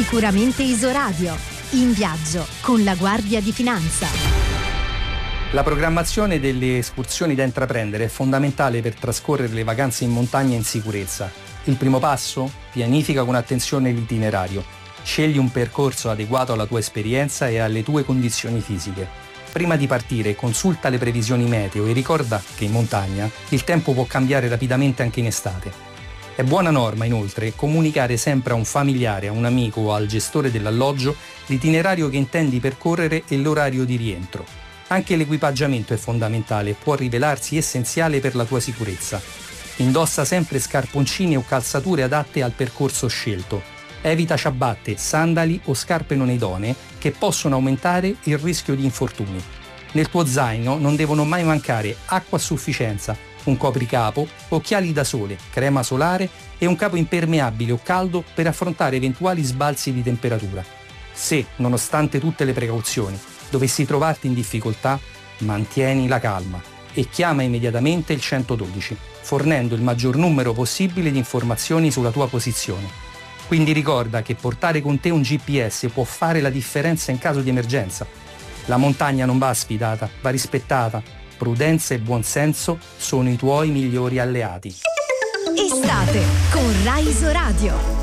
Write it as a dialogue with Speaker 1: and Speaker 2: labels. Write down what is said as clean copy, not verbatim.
Speaker 1: Sicuramente Isoradio. In viaggio con la Guardia di Finanza.
Speaker 2: La programmazione delle escursioni da intraprendere è fondamentale per trascorrere le vacanze in montagna in sicurezza. Il primo passo? Pianifica con attenzione l'itinerario. Scegli un percorso adeguato alla tua esperienza e alle tue condizioni fisiche. Prima di partire consulta le previsioni meteo e ricorda che in montagna il tempo può cambiare rapidamente anche in estate. È buona norma, inoltre, comunicare sempre a un familiare, a un amico o al gestore dell'alloggio l'itinerario che intendi percorrere e l'orario di rientro. Anche l'equipaggiamento è fondamentale e può rivelarsi essenziale per la tua sicurezza. Indossa sempre scarponcini o calzature adatte al percorso scelto. Evita ciabatte, sandali o scarpe non idonee che possono aumentare il rischio di infortuni. Nel tuo zaino non devono mai mancare acqua a sufficienza, un copricapo, occhiali da sole, crema solare e un capo impermeabile o caldo per affrontare eventuali sbalzi di temperatura. Se, nonostante tutte le precauzioni, dovessi trovarti in difficoltà, mantieni la calma e chiama immediatamente il 112, fornendo il maggior numero possibile di informazioni sulla tua posizione. Quindi ricorda che portare con te un GPS può fare la differenza in caso di emergenza. La montagna non va sfidata, va rispettata. Prudenza e buonsenso sono i tuoi migliori alleati.
Speaker 1: Estate con Rai Isoradio.